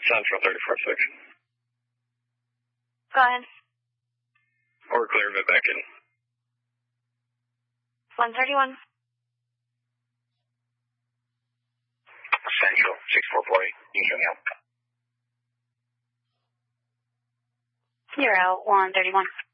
Central 34-6. Go ahead. Or clear of it back in. 131. Central 6440. You can help. You're out 131.